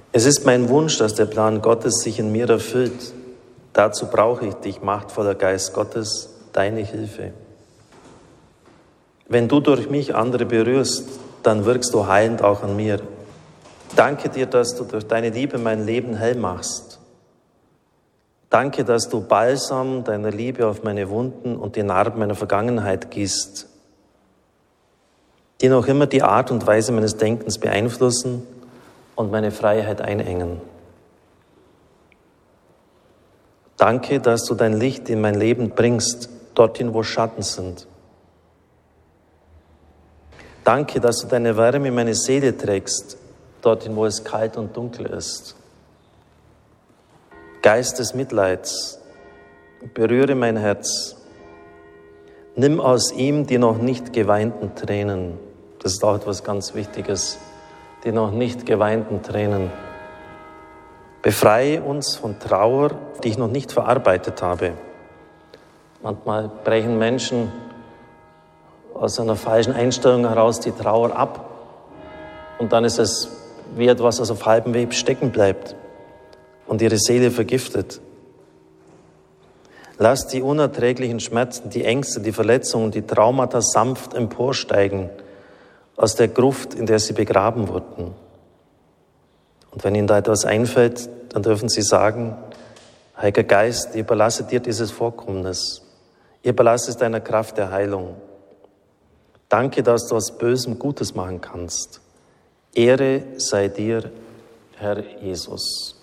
Es ist mein Wunsch, dass der Plan Gottes sich in mir erfüllt. Dazu brauche ich dich, machtvoller Geist Gottes, deine Hilfe. Wenn du durch mich andere berührst, dann wirkst du heilend auch an mir. Danke dir, dass du durch deine Liebe mein Leben hell machst. Danke, dass du Balsam deiner Liebe auf meine Wunden und die Narben meiner Vergangenheit gießt, die noch immer die Art und Weise meines Denkens beeinflussen und meine Freiheit einengen. Danke, dass du dein Licht in mein Leben bringst, dorthin, wo Schatten sind. Danke, dass du deine Wärme in meine Seele trägst, dorthin, wo es kalt und dunkel ist. Geist des Mitleids, berühre mein Herz. Nimm aus ihm die noch nicht geweinten Tränen. Das ist auch etwas ganz Wichtiges. Die noch nicht geweinten Tränen. Befreie uns von Trauer, die ich noch nicht verarbeitet habe. Manchmal brechen Menschen aus einer falschen Einstellung heraus die Trauer ab. Und dann ist es wie etwas, das auf halbem Weg stecken bleibt und ihre Seele vergiftet. Lass die unerträglichen Schmerzen, die Ängste, die Verletzungen, die Traumata sanft emporsteigen aus der Gruft, in der sie begraben wurden. Und wenn Ihnen da etwas einfällt, dann dürfen Sie sagen, Heiliger Geist, ich überlasse dir dieses Vorkommnis. Ich überlasse es deiner Kraft der Heilung. Danke, dass du aus Bösem Gutes machen kannst. Ehre sei dir, Herr Jesus.